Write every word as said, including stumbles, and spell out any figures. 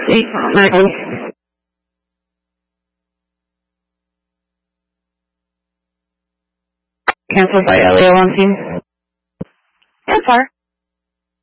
See, Michael. Cancelled by L A O on team. That's far.